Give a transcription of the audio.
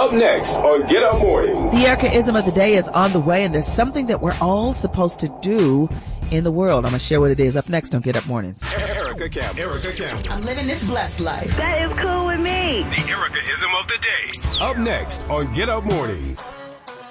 Up next on Get Up Mornings. The Erica-ism of the day is on the way, and there's something that we're all supposed to do in the world. I'm going to share what it is up next on Get Up Mornings. Erica Campbell. I'm living this blessed life. That is cool with me. The Erica-ism of the day. Up next on Get Up Mornings.